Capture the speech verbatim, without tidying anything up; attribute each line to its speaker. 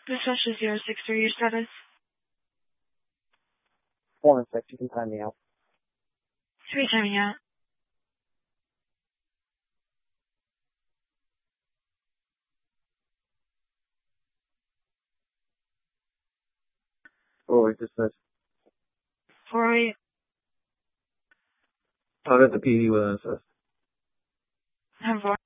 Speaker 1: Dispatch zero six three, your status?
Speaker 2: Four and six, you can time me out.
Speaker 1: Three timing out.
Speaker 2: Oh, wait, dispatch.
Speaker 1: Four eight.
Speaker 2: I'll get the P D with us.
Speaker 1: Ten four.